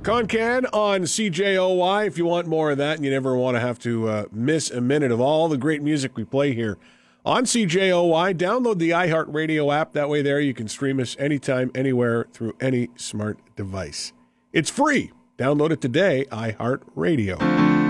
Concan on CJOY. If you want more of that and you never want to have to miss a minute of all the great music we play here on CJOY, download the iHeartRadio app. That way there you can stream us anytime, anywhere through any smart device. It's free. Download it today, iHeartRadio.